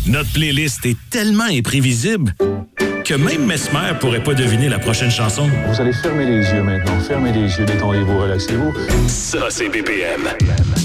Notre playlist est tellement imprévisible que même Mesmer pourrait pas deviner la prochaine chanson. Vous allez fermer les yeux maintenant. Fermez les yeux, détendez-vous, relaxez-vous. Ça, c'est BPM.